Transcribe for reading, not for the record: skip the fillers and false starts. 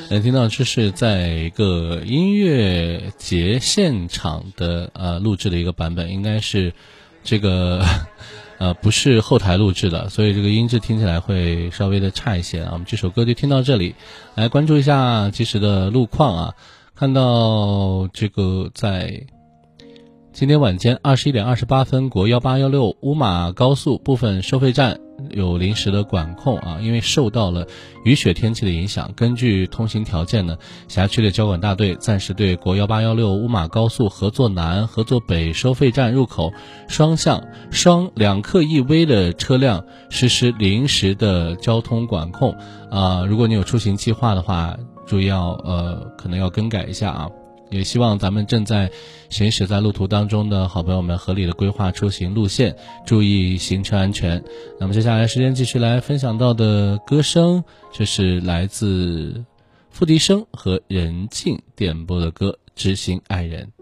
听到这是在一个音乐节现场的录制的一个版本，应该是这个不是后台录制的，所以这个音质听起来会稍微的差一些啊。我们这首歌就听到这里，来关注一下即时的路况啊。看到这个在今天晚间21点28分，国1816乌马高速部分收费站有临时的管控啊，因为受到了雨雪天气的影响，根据通行条件呢，辖区的交管大队暂时对国1816乌马高速合作南、合作北收费站入口双向两客一危的车辆实施临时的交通管控啊。如果你有出行计划的话，注意要可能要更改一下啊。也希望咱们正在行驶在路途当中的好朋友们合理的规划出行路线，注意行车安全。那么接下来时间继续来分享到的歌声，这是来自付笛声和任静点播的歌《知心爱人》。